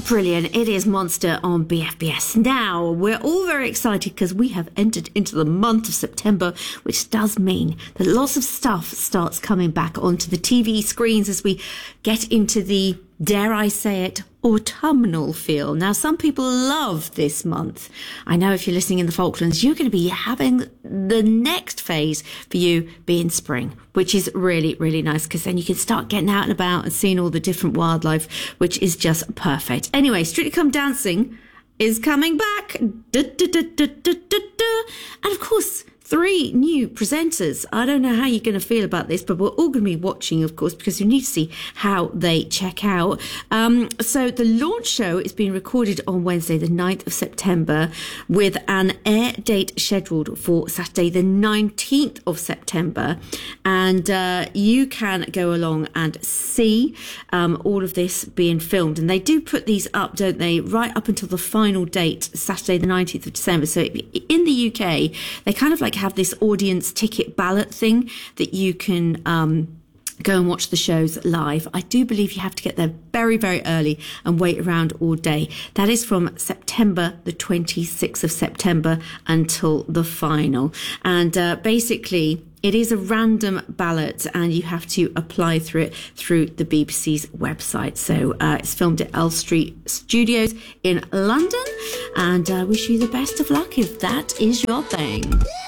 Brilliant. It is Monster on BFBS. Now, we're all very excited because we have entered into the month of September, which does mean that lots of stuff starts coming back onto the TV screens as we get into the, dare I say it, autumnal feel. Now, some people love this month. I know if you're listening in the Falklands, you're going to be having the next phase for you being spring, which is really, really nice because then you can start getting out and about and seeing all the different wildlife, which is just perfect. Anyway, Strictly Come Dancing is coming back. Da, da, da, da, da, da, da. And of course, 3 new presenters. I don't know how you're going to feel about this, but we're all going to be watching, of course, because we need to see how they check out. So the launch show is being recorded on Wednesday, the 9th of September, with an air date scheduled for Saturday, the 19th of September. And you can go along and see all of this being filmed. And they do put these up, don't they, right up until the final date, Saturday, the 19th of December. So in the UK, they kind of like have this audience ticket ballot thing that you can go and watch the shows live. I do believe you have to get there very, very early and wait around all day. That is from September, the 26th of September until the final. And basically, it is a random ballot and you have to apply through it through the BBC's website. So it's filmed at Elstree Studios in London, and I wish you the best of luck if that is your thing.